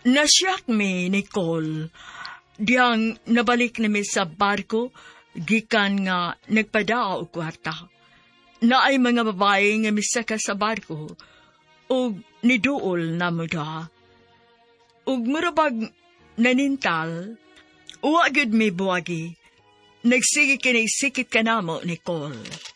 Nasyak mi, Nicole. Diyang nabalik nami sa barko, gikan nga nagpadao og kwarta. Naay mga babae nga misaka sa barko, ug niduol na mo da. Ug murabag nanintal, uwa gud mi buwagi. Nagsige kini sikit ka namo, Nicole.